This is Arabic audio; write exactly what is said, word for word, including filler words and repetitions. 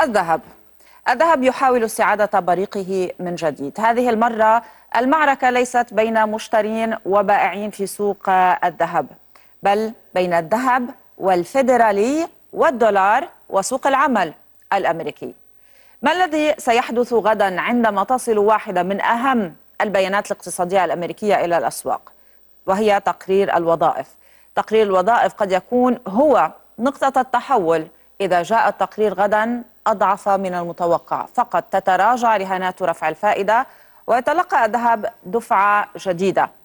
الذهب. الذهب يحاول استعادة بريقه من جديد. هذه المرة المعركة ليست بين مشترين وبائعين في سوق الذهب، بل بين الذهب والفيدرالي والدولار وسوق العمل الأمريكي. ما الذي سيحدث غدا عندما تصل واحدة من أهم البيانات الاقتصادية الأمريكية إلى الأسواق، وهي تقرير الوظائف؟ تقرير الوظائف قد يكون هو نقطة التحول. إذا جاء التقرير غدا أضعف من المتوقع، فقط تتراجع رهانات رفع الفائدة ويتلقى الذهب دفعة جديدة.